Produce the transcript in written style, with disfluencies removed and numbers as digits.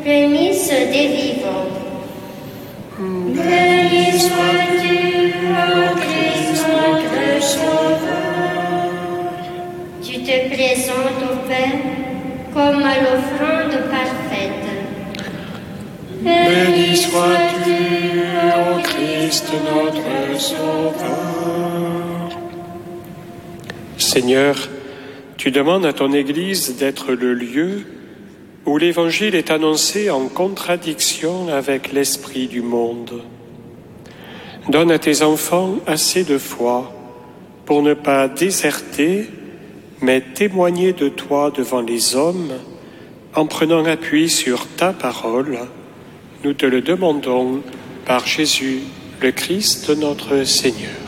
prémices des vivants. Béni sois-tu, ô Christ notre Sauveur. Tu te présentes au Père comme l'offrande parfaite. Béni sois-tu, ô Christ notre Sauveur. Seigneur, tu demandes à ton Église d'être le lieu où l'Évangile est annoncé en contradiction avec l'esprit du monde. Donne à tes enfants assez de foi pour ne pas déserter, mais témoigner de toi devant les hommes en prenant appui sur ta parole. Nous te le demandons par Jésus, le Christ notre Seigneur.